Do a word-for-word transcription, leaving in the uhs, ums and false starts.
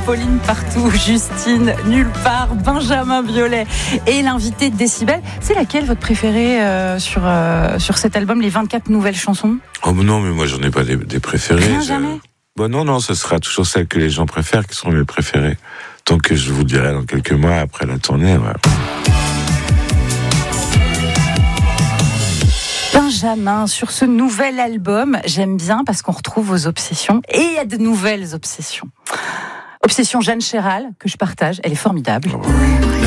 Pauline Partout, Justine Nulle Part, Benjamin Biolay et l'invité de Décibel. C'est laquelle votre préférée euh, sur, euh, sur cet album, les vingt-quatre nouvelles chansons? Oh non, mais moi j'en ai pas des, des préférées. Rien, je... jamais. Bon, non, non, ce sera toujours celles que les gens préfèrent qui seront mes préférées. Donc je vous dirai dans quelques mois après la tournée. Ouais. Benjamin, sur ce nouvel album, j'aime bien parce qu'on retrouve vos obsessions et il y a de nouvelles obsessions. Obsession Jeanne Chéral, que je partage, elle est formidable. Oh.